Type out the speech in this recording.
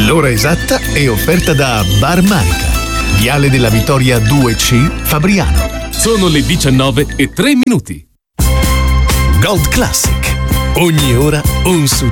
L'ora esatta è offerta da Bar Marica, Viale della Vittoria 2C, Fabriano. Sono le 19:03. Gold Classic. Ogni ora un successo.